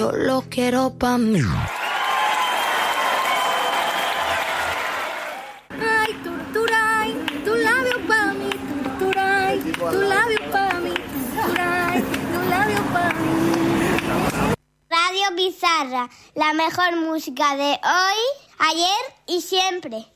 yo lo quiero pa' mí. Ay, turturay, tu labio pa' mí, turturay, tu labio pa' mí, turturay, tu labio pa' mí. Radio Bizarra, la mejor música de hoy, ayer y siempre.